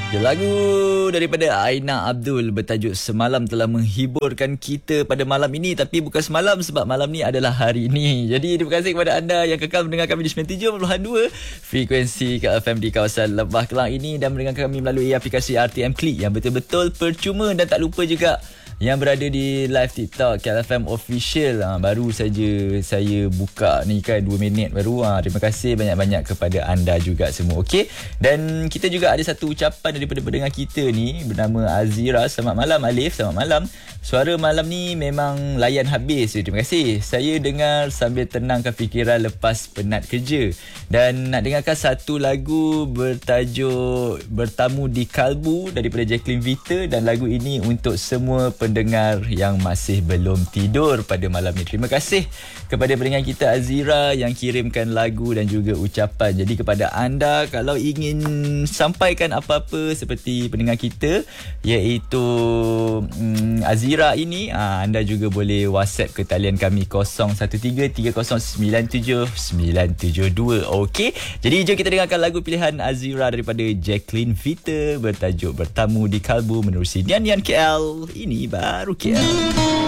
Lagu daripada Aina Abdul bertajuk Semalam telah menghiburkan kita pada malam ini. Tapi bukan semalam, sebab malam ni adalah hari ini. Jadi terima kasih kepada anda yang kekal mendengar kami di 97.2 frekuensi KFM di kawasan Lebah Kelang ini, dan mendengar kami melalui aplikasi RTM Klik yang betul-betul percuma. Dan tak lupa juga yang berada di live TikTok KLFM Official. Baru saja saya buka ni kan, 2 minit baru. Terima kasih banyak-banyak kepada anda juga semua. Okey. Dan kita juga ada satu ucapan daripada pendengar kita ni bernama Azira. Selamat malam Alif, selamat malam. Suara malam ni memang layan habis. Terima kasih. Saya dengar sambil tenangkan fikiran lepas penat kerja. Dan nak dengarkan satu lagu bertajuk Bertamu di Kalbu daripada Jacqueline Vita. Dan lagu ini untuk semua pendengar yang masih belum tidur pada malam ni. Terima kasih kepada pendengar kita Azira yang kirimkan lagu dan juga ucapan. Jadi kepada anda, kalau ingin sampaikan apa-apa seperti pendengar kita, iaitu Azira ini, anda juga boleh WhatsApp ke talian kami 0113097972. Okey. Jadi jom kita dengarkan lagu pilihan Azira daripada Jacqueline Vita bertajuk Bertamu di Kalbu menerusi Nian Nian KL. Ini baru KL.